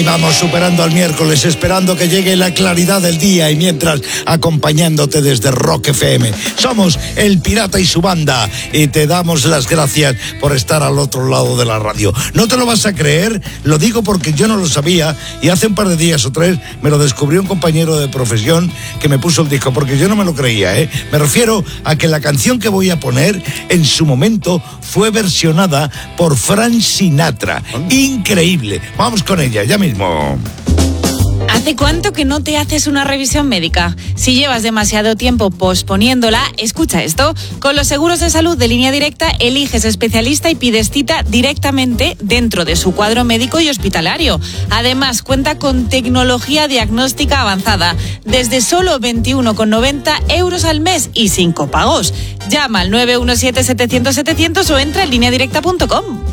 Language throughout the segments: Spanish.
Ahí vamos, superando al miércoles, esperando que llegue la claridad del día y mientras acompañándote desde Rock FM. Somos El Pirata y su banda y te damos las gracias por estar al otro lado de la radio. ¿No te lo vas a creer? Lo digo porque yo no lo sabía y hace un par de días o 3 me lo descubrió un compañero de profesión que me puso el disco, porque yo no me lo creía, ¿eh? Me refiero a que la canción que voy a poner en su momento fue versionada por Frank Sinatra. Increíble. Vamos con ella, ya mismo. ¿Hace cuánto que no te haces una revisión médica? Si llevas demasiado tiempo posponiéndola, escucha esto. Con los seguros de salud de Línea Directa, eliges especialista y pides cita directamente dentro de su cuadro médico y hospitalario. Además, cuenta con tecnología diagnóstica avanzada, desde solo 21,90 € al mes y sin copagos. Llama al 917-700-700 o entra en lineadirecta.com.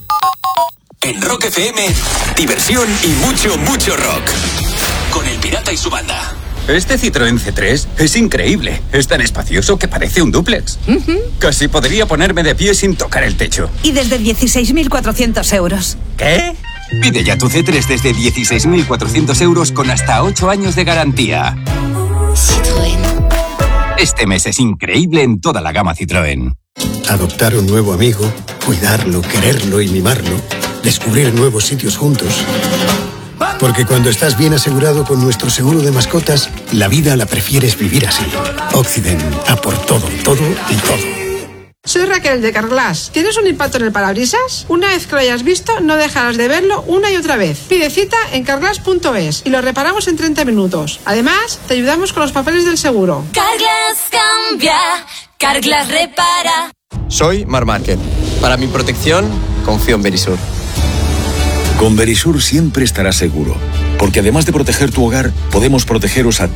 En Rock FM, diversión y mucho rock. Con El Pirata y su banda. Este Citroën C3 es increíble. Es tan espacioso que parece un dúplex. Casi podría ponerme de pie sin tocar el techo. Y desde 16.400 €. ¿Qué? Pide ya tu C3 desde 16.400 € con hasta 8 años de garantía. Citroën. Este mes es increíble en toda la gama Citroën. Adoptar un nuevo amigo, cuidarlo, quererlo y mimarlo. Descubrir nuevos sitios juntos. Porque cuando estás bien asegurado con nuestro seguro de mascotas, la vida la prefieres vivir así. Occident, a por todo y todo. Soy Raquel de Carglass. ¿Tienes un impacto en el parabrisas? Una vez que lo hayas visto, no dejarás de verlo una y otra vez. Pide cita en carglass.es y lo reparamos en 30 minutos. Además, te ayudamos con los papeles del seguro. Carglass cambia, Carglass repara. Soy Marc Márquez. Para mi protección, confío en Verisur. Con Verisur siempre estarás seguro, porque además de proteger tu hogar, podemos protegeros a